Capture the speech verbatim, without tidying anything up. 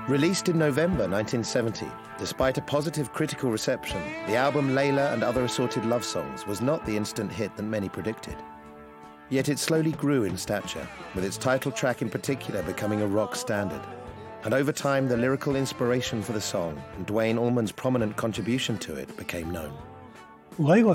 Released in November nineteen seventy, despite a positive critical reception, the album Layla and Other Assorted Love Songs was not the instant hit that many predicted. Yet it slowly grew in stature, with its title track in particular becoming a rock standard. And over time, the lyrical inspiration for the song and Duane Allman's prominent contribution to it became known. Layla